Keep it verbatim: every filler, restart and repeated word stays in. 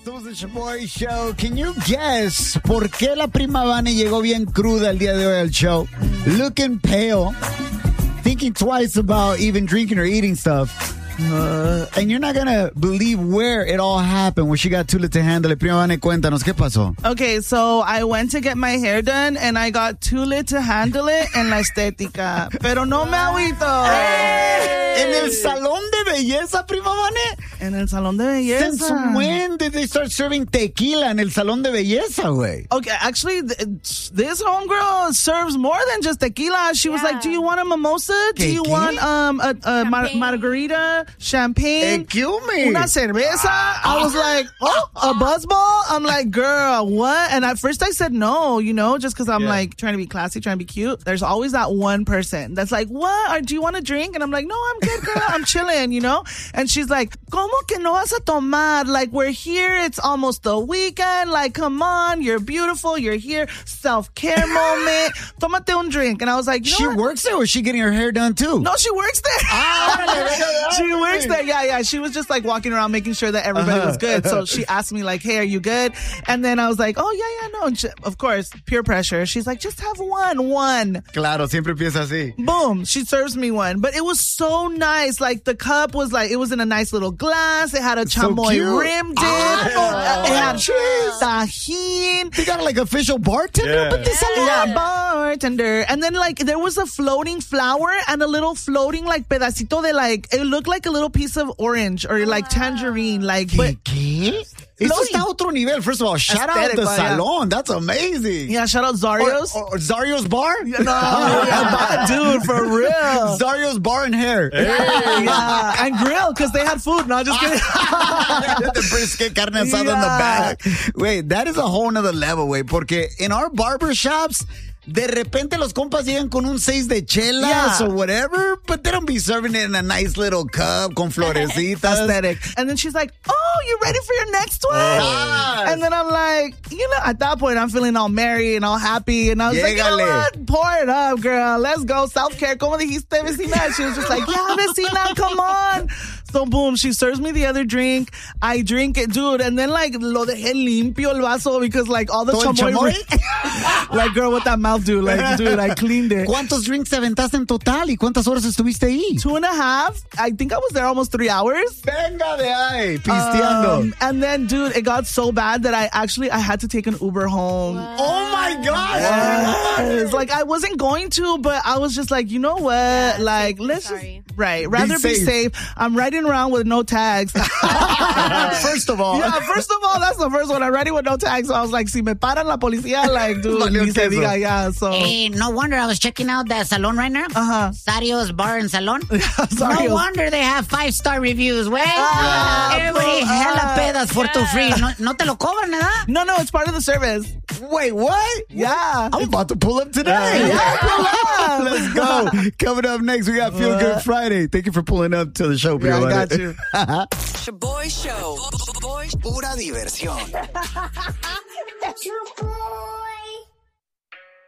Somos el Shaboy Show. Can you guess por qué la prima Vane llegó bien cruda el día de hoy al show? Looking pale. Thinking twice about even drinking or eating stuff. Uh, and you're not gonna believe where it all happened when she got too lit to handle it. Prima Vane, cuéntanos, ¿qué pasó? Okay, so I went to get my hair done and I got too lit to handle it en la estética. Pero no me agüito. Hey. ¿En el salón de belleza, Prima Vane? En el salón de belleza. Since when did they start serving tequila en el salón de belleza, güey? Okay, actually, th- this homegirl serves more than just tequila. She yeah. was like, do you want a mimosa? Do you ¿Qué? want um, a, a mar- margarita? Champagne? Excuse me. Una cerveza? I was like, oh, a buzzball? I'm like, girl, what? And at first I said no, you know, just because I'm yeah. like trying to be classy, trying to be cute. There's always that one person that's like, what? Or do you want a drink? And I'm like, no, I'm good, girl. I'm chilling, you know? And she's like, ¿Cómo que no vas a tomar? Like, we're here. It's almost the weekend. Like, come on. You're beautiful. You're here. Self-care moment. Tómate un drink. And I was like, you know She what? works there, or is she getting her hair done too? No, she works there. Ah, she works there. Yeah, yeah. She was just like walking around making sure that everybody uh-huh. was good. So she asked me like, hey, are you good? And then I was like, oh, yeah, yeah, no. And she, of course, peer pressure. She's like, just have one, one. Claro, siempre piensa así. Boom. She serves me one. But it was so nice. Like, the cup was like, it was in a nice little glass. It had a chamoy so rim dip. Oh, it had cheese. Tajin. They got like official bartender. Yeah. But this Yeah, bartender. And then like there was a floating flower and a little floating like pedacito de like, it looked like a little piece of orange or like tangerine. Like, ¿Qué? but, ¿Qué? Eso está a otro nivel. First of all, shout out the yeah. salon. That's amazing. Yeah, shout out Zario's. Or, or Zario's Bar? No, yeah, dude, for real. Zario's Bar and Hair. Hey. Yeah, and grill because they had food. No, just kidding. The brisket, carne asada Yeah. in the back. Wait, that is a whole nother level, wait. Porque in our barber shops, de repente los compas llegan con un seis de chelas Yeah. or whatever, but they don't be serving it in a nice little cup con florecitas. Aesthetic. And then she's like, oh, you ready for your next one? Yes. And then I'm like, you know, at that point, I'm feeling all merry and all happy. And I was like, you know Llégale. what? Pour it up, girl. Let's go. Self-care. ¿Cómo dijiste, vecina? She was just like, yeah, vecina, come on. So, boom, she serves me the other drink. I drink it, dude. And then, like, lo dejé limpio el vaso because, like, all the ¿Todo el chamoy. chamoy? Like, girl, what that mouth do? Like, dude, I cleaned it. ¿Cuántos drinks te aventaste en total y cuántas horas estuviste ahí? Two and a half. I think I was there almost three hours. Venga de ahí, pisteando. Um, and then, dude, it got so bad that I actually, I had to take an Uber home. Wow. Oh, my God. Yes. Like, I wasn't going to, but I was just like, you know what? Yeah, like, safe, let's sorry. just, right, rather be safe. safe. I'm riding around with no tags. First of all. Yeah, first of all, that's the first one. I'm riding with no tags. So I was like, si me paran la policía, like, dude, Valió ni se queso. diga, yeah, so. Hey, no wonder I was checking out that salon right now. Uh-huh. Sario's Bar and Salon. Sario's. No wonder they have five-star reviews, güey. Ah, Everybody ah, hella pedas for too yeah. free. No, no te lo cobran, ¿verdad? No, no, it's part of the service. Wait, what? Yeah. I'm about to pull up today. Yeah, pull up. Let's go. Coming up next, we got Feel Good Friday. Thank you for pulling up to the show, Yeah, I Prima got Vane. you. Shaboy Show. Pura diversión.